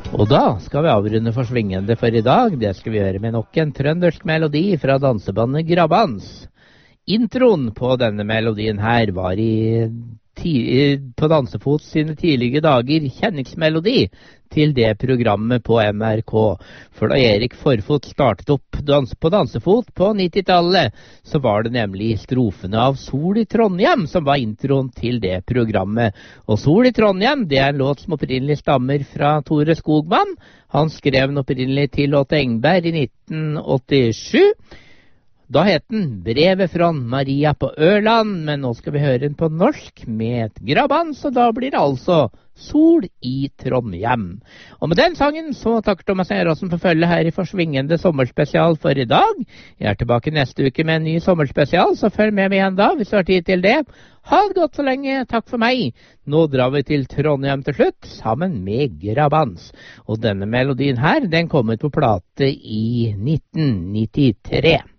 Og da skal vi avrunde for svingende for i dag. Det skal vi gjøre med nok en trøndersk melodi fra dansebandet Grabbans. Introen på denne melodien her var på Dansefot sine tidlige dager kjenningsmelodi til det programmet på NRK. For da Erik Forfot startet opp på Dansefot på 90-tallet, så var det nemlig strofene av Sol i Trondheim som var introen til det programmet. Og Sol i Trondheim, det er en låt som opprinnelig stammer fra Tore Skogman. Han skrev den opprinnelig til Lotte Engberg i 1987. Da het den Brevet fra Maria på Ørland, men nå skal vi høre den på norsk med et Grabbans, så da blir det altså Sol i Trondheim. Og med den sangen så takker Thomas Eirassen for følge her i Forsvingende sommerspesial for i dag. Jeg er tilbake neste uke med en ny sommerspesial, så følg med meg igjen da hvis du har tid til det. Ha det godt så lenge, takk for meg. Nå drar vi til Trondheim til slutt, sammen med Grabbans. Og denne melodien her, den kom ut på plate i 1993.